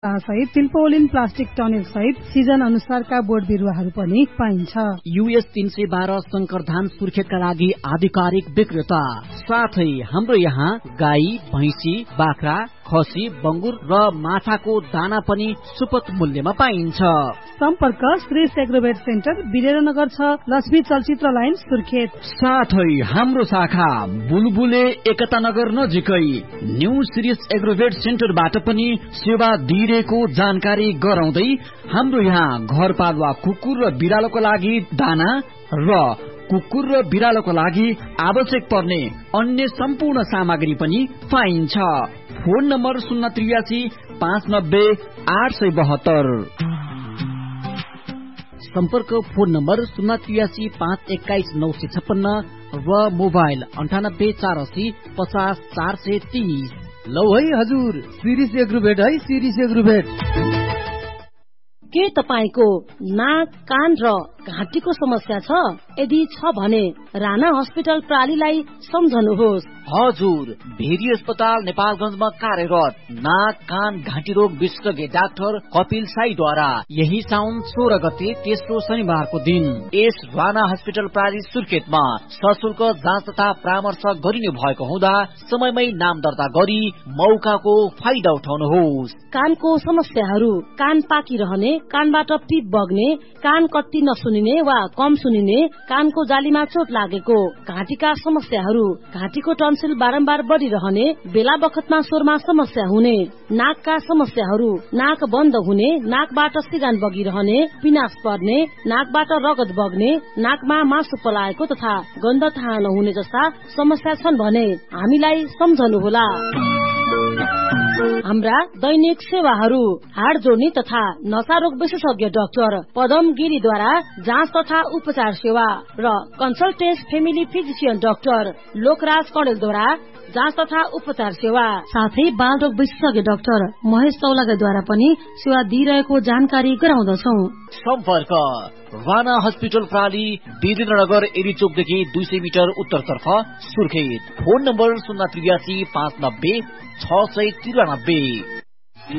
सहित तिल्पोलिन plastic tunnel सहित season अनुसारका बोट बिरुवाहरू पनि पाइन्छ। US 312 शंकर धान सुर्खेतका लागि आधिकारिक विक्रेता। साथै हाम्रो यहाँ गाई, भैंसी, बाख्रा, खसी, बंगुर र माछाको दाना पनि सुपथ मूल्यमा पाइन्छ। सम्पर्क श्री एग्रोभेट सेन्टर वीरेन्द्रनगर 6 लक्ष्मी चलचित्र लाइन सुर्खेत। साथै हाम्रो शाखा बुलबुले एकता नगर नजिकै न्यू सिरिस एग्रोभेट सेन्टरबाट पनि सेवा दिइरहेको जानकारी गराउँदै हाम्रो यहाँ घरपालुवा कुकुर र बिरालोको लागि दाना र कुकुर र बिरालोको लागि आवश्यक पर्ने अन्य सम्पूर्ण सामग्री पनि पाइन्छ। Phone number 083 590 872। सम्पर्क फोन नम्बर 083 521 956 र मोबाइल 98 480 50 430। लौ है हजुर, सिरिस एग्रोभेट है, सिरिस एग्रोभेट। के तपाईको नाक, कान र घाँटीको समस्या छ? यदि छ भने राणा हस्पिटल प्रालीलाई सम्झनुहोस्। हजुर, भेरी अस्पताल नेपालगञ्जमा कार्यरत नाक, कान, घाँटी रोग विशेषज्ञ डाक्टर कपिल साईद्वारा यही साउन 16 गते तेस्रो शनिबारको दिन यस राणा हस्पिटल प्राली सुर्खेतमा सशुल्क जाँच तथा परामर्श गरिने भएको हुँदा समयमै नाम दर्ता गरी मौकाको फाइदा उठाउनुहोस्। कानको समस्याहरू, कान पाकिरहने, कानबाट पिप बग्ने, कान कट्टी नसुनिने वा कम सुनिने, कानको जालीमा चोट लागेको, घाँटीका समस्याहरू, घाँटीको टन्सिल बारम्बार बढिरहने, बेला बखतमा स्वरमा समस्या हुने, नाकका समस्याहरू, नाक बन्द हुने, नाकबाट सिगान बगिरहने, पिनास पर्ने, नाकबाट रगत बग्ने, नाकमा मासु पलाएको तथा गन्ध थाहा नहुने जस्ता समस्या छन् भने हामीलाई सम्झनुहोला। हाम्रा दैनिक सेवाहरू हाड जोड्ने तथा नशा रोग विशेषज्ञ डाक्टर पदम गिरीद्वारा जाँच तथा उपचार सेवा र कन्सल्टेन्स फेमिली फिजिशियन डाक्टर लोकराज कणेलद्वारा जाँच तथा उपचार सेवा, साथै बाल रोग विशेषज्ञ डाक्टर महेश चौलागाईद्वारा पनि सेवा दिइरहेको जानकारी गराउँदछौ। सम्पर्क राणा हस्पिटल प्राली वीरेन्द्रनगर एरीचोकदेखि 200 मिटर उत्तरतर्फ सुर्खेत। Phone number 083 590 693।